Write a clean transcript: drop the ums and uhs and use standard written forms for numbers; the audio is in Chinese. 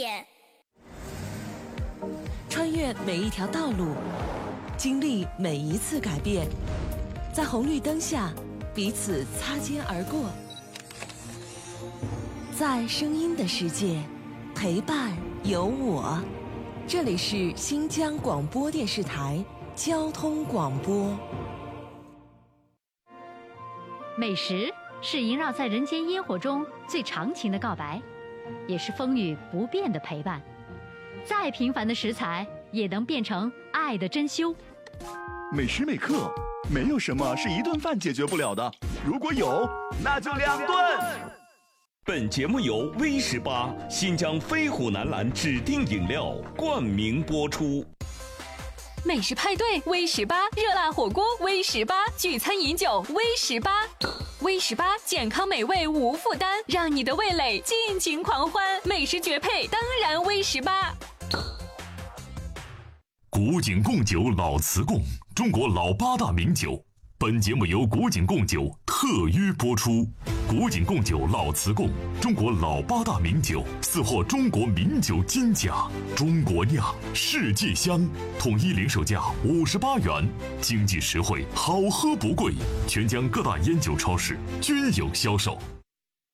点。 穿越每一条道路，经历每一次改变，在红绿灯下彼此擦肩而过，在声音的世界陪伴有我。这里是新疆广播电视台交通广播。 美食是萦绕在人间烟火中最长情的告白，也是风雨不变的陪伴。再平凡的食材也能变成爱的珍馐。 每时每刻，没有什么是一顿饭解决不了的，如果有，那就2顿。 本节目由威18新疆飞虎男篮指定饮料冠名播出。 美食派对威18，热辣火锅威18，聚餐饮酒威18。威18健康美味无负担，让你的味蕾尽情狂欢。美食绝配，当然威18。 古井贡酒老瓷贡，中国老8大名酒。本节目由古井贡酒特约播出。古井贡酒老瓷贡，中国老8大名酒，4获中国名酒金奖。中国酿，世界香，统一零售价58元，经济实惠，好喝不贵。全疆各大烟酒超市均有销售。